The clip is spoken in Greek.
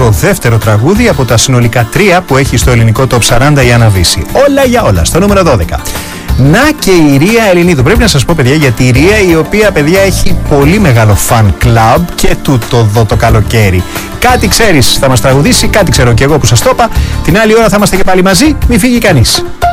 το δεύτερο τραγούδι από τα συνολικά 3 που έχει στο ελληνικό Top 40 η Άννα Βύση. Όλα για όλα, στο νούμερο 12. Να και η Ρία Ελληνίδου. Πρέπει να σας πω, παιδιά, για τη Ρία, η οποία, παιδιά, έχει πολύ μεγάλο fan club και τούτο εδώ το καλοκαίρι. Κάτι ξέρεις θα μας τραγουδήσει, κάτι ξέρω και εγώ που σας το είπα. Την άλλη ώρα θα είμαστε και πάλι μαζί, μη φύγει κανείς.